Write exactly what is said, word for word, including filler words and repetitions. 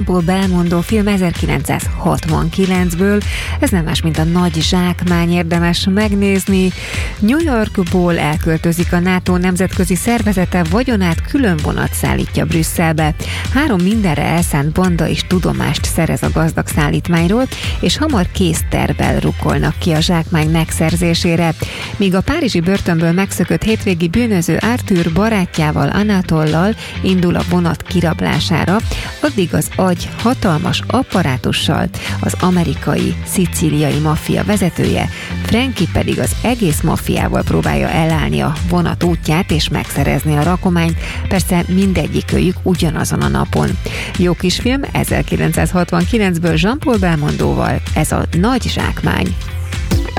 Jean-Paul Belmondo film ezerkilencszázhatvankilencből. Ez nem más, mint a Nagy zsákmány, érdemes megnézni. New Yorkból elköltözik a NATO nemzetközi szervezete, vagyonát külön vonat szállítja Brüsszelbe. Három mindenre elszánt banda is tudomást szerez a gazdag szállítmányról, és hamar késztervvel rukolnak ki a zsákmány megszerzésére. Míg a párizsi börtönből megszökött hétvégi bűnöző Arthur barátjával, Anatollal indul a vonat kirablására, addig az agy hatalmas apparátussal az amerikai, szicíliai maffia vezetője, Frankie pedig az egész maffiával próbálja elállni a vonat útját és megszerezni a rakományt, persze mindegyikőjük ugyanazon a napon. Jó kis film, ezerkilencszázhatvankilencből Jean-Paul Belmondóval, ez a Nagy zsákmány.